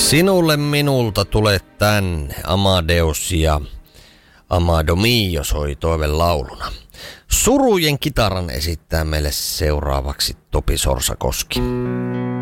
Sinulle minulta tulee tänne Amadeus ja Amado Mio soi toivelauluna. Surujen kitaran esittää meille seuraavaksi Topi Sorsakoski.